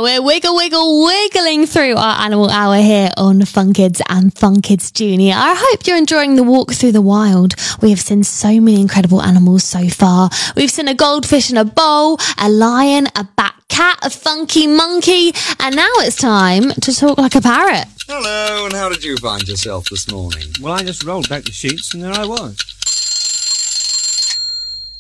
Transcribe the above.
we're wiggling through our animal hour here on Fun Kids and Fun Kids Junior. I hope you're enjoying the walk through the wild. We have seen so many incredible animals so far. We've seen a goldfish in a bowl, a lion, a bat cat, a funky monkey, and now it's time to talk like a parrot. Hello, and how did you find yourself this morning? Well, I just rolled back the sheets and there I was.